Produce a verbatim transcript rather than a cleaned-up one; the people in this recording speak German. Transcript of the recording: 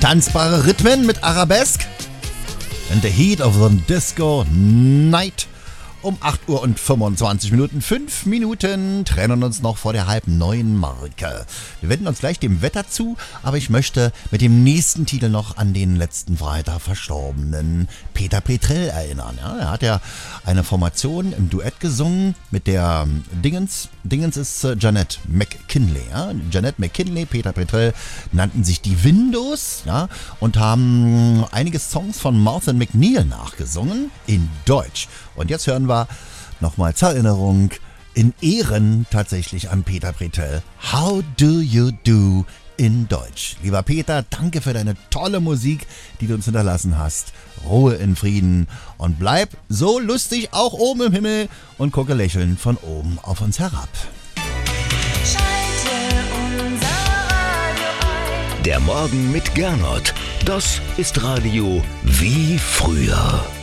Tanzbare Rhythmen mit Arabesque. In the heat of the disco night. Um acht Uhr und fünfundzwanzig Minuten. Fünf Minuten trennen uns noch vor der halb neuen Marke. Wir wenden uns gleich dem Wetter zu, aber ich möchte mit dem nächsten Titel noch an den letzten Freitag verstorbenen Peter Petrell erinnern. Ja, er hat ja eine Formation im Duett gesungen mit der Dingens. Dingens ist äh, Janet McKinley. Ja? Janet McKinley, Peter Petrell nannten sich die Windows, ja, und haben einige Songs von Martha McNeil nachgesungen in Deutsch. Und jetzt hören wir nochmal zur Erinnerung in Ehren tatsächlich an Peter Petrell. How do you do in Deutsch? Lieber Peter, danke für deine tolle Musik, die du uns hinterlassen hast. Ruhe in Frieden und bleib so lustig auch oben im Himmel und gucke lächelnd von oben auf uns herab. Schalte unser Radio ein. Der Morgen mit Gernot. Das ist Radio wie früher.